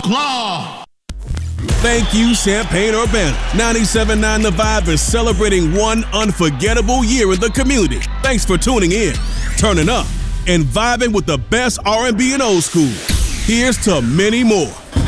Claw. Thank you, Champaign-Urbana. 97.9 The Vibe is celebrating one unforgettable year in the community. Thanks for tuning in, turning up, and vibing with the best R&B and old school. Here's to many more.